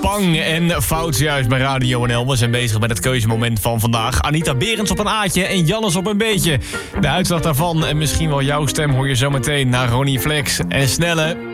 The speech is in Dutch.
Pang en Fout juist bij Radio NL. We zijn bezig met het keuzemoment van vandaag. Anita Berends op een A'tje en Jannes op een B'tje. De uitslag daarvan en misschien wel jouw stem hoor je zometeen naar Ronnie Flex en Snelle.